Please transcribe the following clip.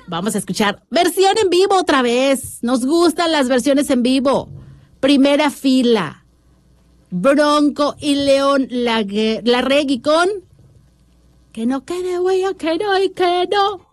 Vamos a escuchar versión en vivo otra vez. Nos gustan las versiones en vivo. Primera fila. Bronco y León Larregui con Que no quede huella, que no y que no.